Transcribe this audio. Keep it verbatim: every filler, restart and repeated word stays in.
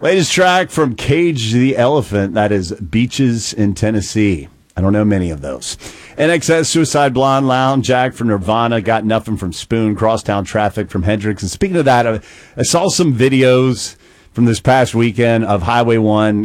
Latest track from Cage the Elephant. That is Beaches in Tennessee. I don't know many of those. N X S, Suicide Blonde, Lounge, Jack from Nirvana, Got Nothing from Spoon, Crosstown Traffic from Hendrix. And speaking of that, I, I saw some videos from this past weekend of Highway one